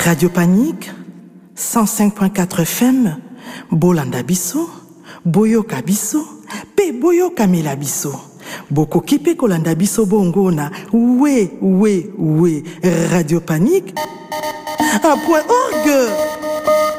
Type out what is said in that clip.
Radio Panique, 105.4 FM, Bolanda Bisso, Boyoka Bisso, Pe Boyoka Mila Bisso. Boko kipe kolanda biso bongona, ouais, Radio Panique, .org.